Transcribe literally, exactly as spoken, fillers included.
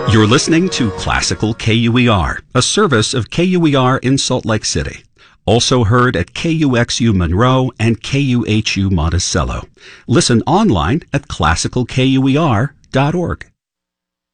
You're listening to Classical K U E R, a service of K U E R in Salt Lake City. Also heard at K U X U Monroe and K U H U Monticello. Listen online at classical K U E R dot org.